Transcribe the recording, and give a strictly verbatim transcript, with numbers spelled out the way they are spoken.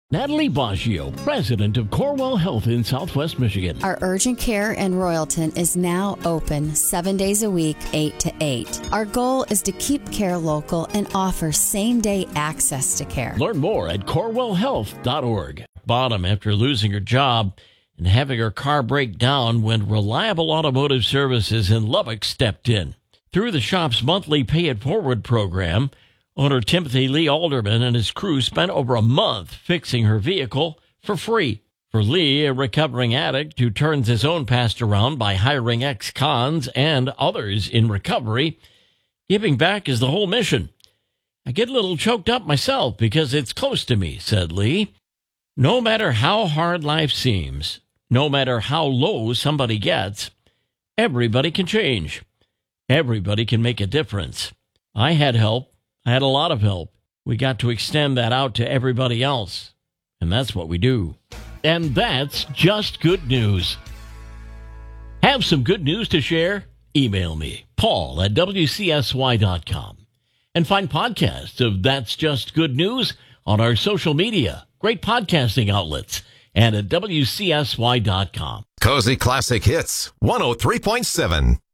Natalie Baggio, president of Corewell Health in Southwest Michigan. Our urgent care in Royalton is now open seven days a week, eight to eight. Our goal is to keep care local and offer same-day access to care. Learn more at corewell health dot org. Bottom after losing her job and having her car break down when Reliable Automotive Services in Lubbock stepped in. Through the shop's monthly Pay It Forward program, owner Timothy Lee Alderman and his crew spent over a month fixing her vehicle for free. For Lee, a recovering addict who turns his own past around by hiring ex-cons and others in recovery, giving back is the whole mission. I get a little choked up myself because it's close to me, said Lee. No matter how hard life seems, no matter how low somebody gets, everybody can change. Everybody can make a difference. I had help. I had a lot of help. We got to extend that out to everybody else. And that's what we do. And that's just good news. Have some good news to share? Email me, Paul at W C S Y dot com. And find podcasts of That's Just Good News on our social media, great podcasting outlets, and at W C S Y dot com. Cozy Classic Hits, one oh three point seven.